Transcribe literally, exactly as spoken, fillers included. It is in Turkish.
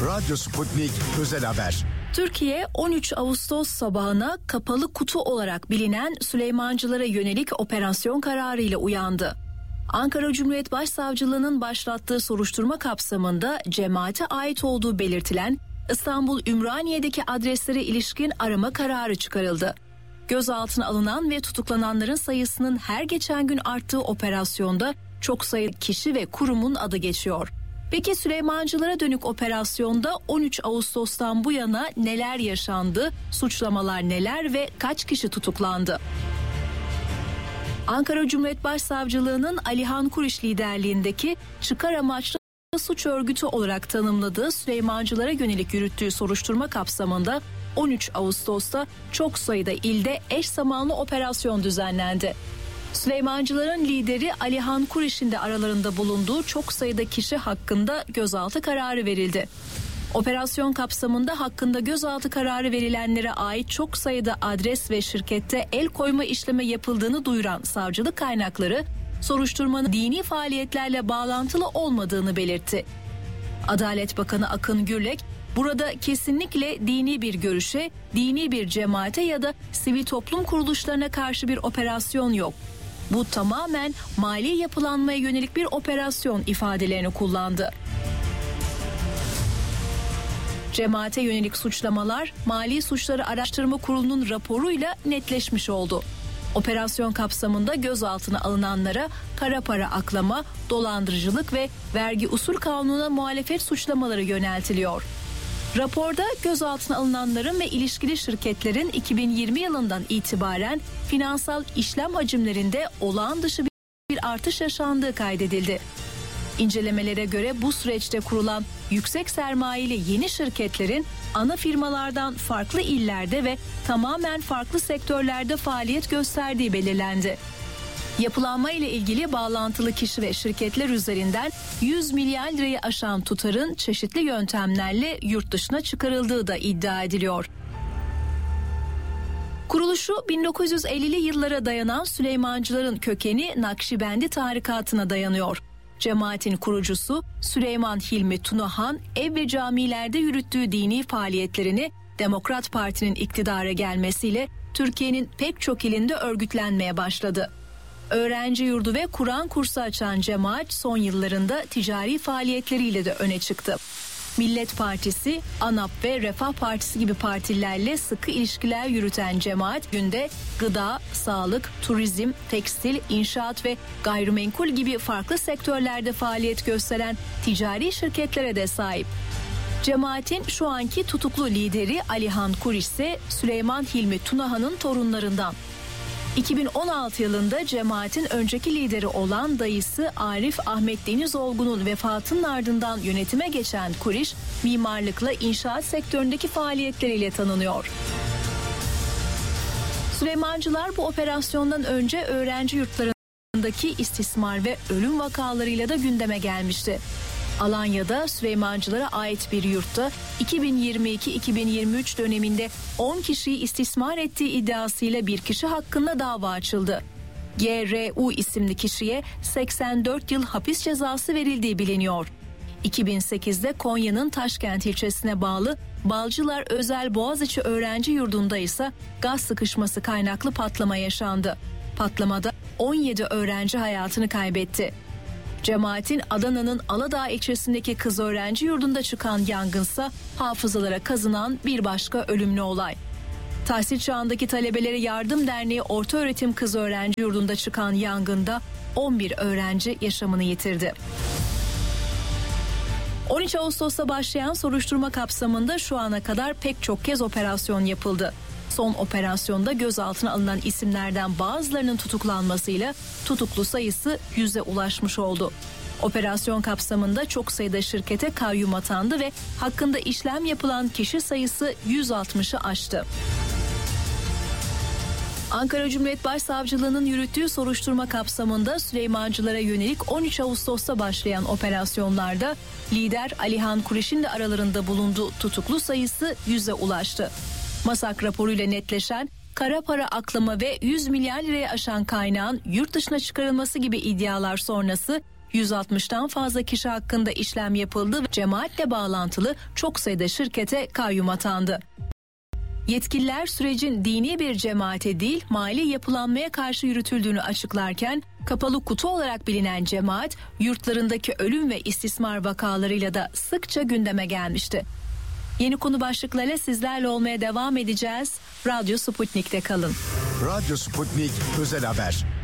Radyo Sputnik Özel Haber. Türkiye on üç Ağustos sabahına kapalı kutu olarak bilinen Süleymancılara yönelik operasyon kararıyla uyandı. Ankara Cumhuriyet Başsavcılığı'nın başlattığı soruşturma kapsamında cemaate ait olduğu belirtilen İstanbul Ümraniye'deki adreslere ilişkin arama kararı çıkarıldı. Gözaltına alınan ve tutuklananların sayısının her geçen gün arttığı operasyonda çok sayıda kişi ve kurumun adı geçiyor. Peki Süleymancılara dönük operasyonda on üç Ağustos'tan bu yana neler yaşandı, suçlamalar neler ve kaç kişi tutuklandı? Ankara Cumhuriyet Başsavcılığı'nın Alihan Kuriş liderliğindeki çıkar amaçlı suç örgütü olarak tanımladığı Süleymancılara yönelik yürüttüğü soruşturma kapsamında on üç Ağustos'ta çok sayıda ilde eş zamanlı operasyon düzenlendi. Süleymancıların lideri Alihan Kuriş'in de aralarında bulunduğu çok sayıda kişi hakkında gözaltı kararı verildi. Operasyon kapsamında hakkında gözaltı kararı verilenlere ait çok sayıda adres ve şirkette el koyma işlemi yapıldığını duyuran savcılık kaynakları, soruşturmanın dini faaliyetlerle bağlantılı olmadığını belirtti. Adalet Bakanı Akın Gürlek, burada kesinlikle dini bir görüşe, dini bir cemaate ya da sivil toplum kuruluşlarına karşı bir operasyon yok. Bu tamamen mali yapılanmaya yönelik bir operasyon ifadelerini kullandı. Cemaate yönelik suçlamalar Mali Suçları Araştırma Kurulu'nun raporuyla netleşmiş oldu. Operasyon kapsamında gözaltına alınanlara kara para aklama, dolandırıcılık ve vergi usul kanununa muhalefet suçlamaları yöneltiliyor. Raporda gözaltına alınanların ve ilişkili şirketlerin iki bin yirmi yılından itibaren finansal işlem hacimlerinde olağan dışı bir artış yaşandığı kaydedildi. İncelemelere göre bu süreçte kurulan yüksek sermayeli yeni şirketlerin ana firmalardan farklı illerde ve tamamen farklı sektörlerde faaliyet gösterdiği belirlendi. Yapılanma ile ilgili bağlantılı kişi ve şirketler üzerinden yüz milyar lirayı aşan tutarın çeşitli yöntemlerle yurt dışına çıkarıldığı da iddia ediliyor. Kuruluşu bin dokuz yüz ellili yıllara dayanan Süleymancıların kökeni Nakşibendi tarikatına dayanıyor. Cemaatin kurucusu Süleyman Hilmi Tunahan ev ve camilerde yürüttüğü dini faaliyetlerini Demokrat Parti'nin iktidara gelmesiyle Türkiye'nin pek çok ilinde örgütlenmeye başladı. Öğrenci yurdu ve Kur'an kursu açan cemaat son yıllarında ticari faaliyetleriyle de öne çıktı. Millet Partisi, ANAP ve Refah Partisi gibi partilerle sıkı ilişkiler yürüten cemaat günde gıda, sağlık, turizm, tekstil, inşaat ve gayrimenkul gibi farklı sektörlerde faaliyet gösteren ticari şirketlere de sahip. Cemaatin şu anki tutuklu lideri Alihan Kuriş ise Süleyman Hilmi Tunahan'ın torunlarından. iki bin on altı yılında cemaatin önceki lideri olan dayısı Arif Ahmet Denizolgu'nun vefatının ardından yönetime geçen Kuriş, mimarlıkla inşaat sektöründeki faaliyetleriyle tanınıyor. Süleymancılar bu operasyondan önce öğrenci yurtlarındaki istismar ve ölüm vakalarıyla da gündeme gelmişti. Alanya'da Süleymancılara ait bir yurtta iki bin yirmi iki iki bin yirmi üç döneminde on kişiyi istismar ettiği iddiasıyla bir kişi hakkında dava açıldı. G R U isimli kişiye seksen dört yıl hapis cezası verildiği biliniyor. iki bin sekizde Konya'nın Taşkent ilçesine bağlı Balcılar Özel Boğaziçi Öğrenci Yurdu'nda ise gaz sıkışması kaynaklı patlama yaşandı. Patlamada on yedi öğrenci hayatını kaybetti. Cemaatin Adana'nın Aladağ ilçesindeki kız öğrenci yurdunda çıkan yangınsa hafızalara kazınan bir başka ölümlü olay. Tahsil çağındaki talebelere yardım derneği ortaöğretim kız öğrenci yurdunda çıkan yangında on bir öğrenci yaşamını yitirdi. on üç Ağustos'ta başlayan soruşturma kapsamında şu ana kadar pek çok kez operasyon yapıldı. Son operasyonda gözaltına alınan isimlerden bazılarının tutuklanmasıyla tutuklu sayısı yüze ulaşmış oldu. Operasyon kapsamında çok sayıda şirkete kayyum atandı ve hakkında işlem yapılan kişi sayısı yüz altmışı aştı. Ankara Cumhuriyet Başsavcılığı'nın yürüttüğü soruşturma kapsamında Süleymancılara yönelik on üç Ağustos'ta başlayan operasyonlarda lider Alihan Kuriş'in de aralarında bulunduğu tutuklu sayısı yüze ulaştı. MASAK raporuyla netleşen kara para aklama ve yüz milyar liraya aşan kaynağın yurt dışına çıkarılması gibi iddialar sonrası yüz altmıştan fazla kişi hakkında işlem yapıldı ve cemaatle bağlantılı çok sayıda şirkete kayyum atandı. Yetkililer sürecin dini bir cemaate değil mali yapılanmaya karşı yürütüldüğünü açıklarken kapalı kutu olarak bilinen cemaat yurtlarındaki ölüm ve istismar vakalarıyla da sıkça gündeme gelmişti. Yeni konu başlıklarıyla sizlerle olmaya devam edeceğiz. Radyo Sputnik'te kalın. Radyo Sputnik Özel Haber.